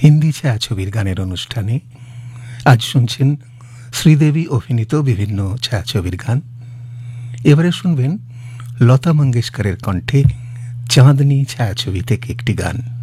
হিন্দি ছায়াছবির গানের অনুষ্ঠানে আজ শুনছেন শ্রীদেবী অভিনীত বিভিন্ন ছায়াছবির গান। এবারে শুনবেন লতা মঙ্গেশকরের কণ্ঠে চাঁদনি ছায়াছবি থেকে একটি গান।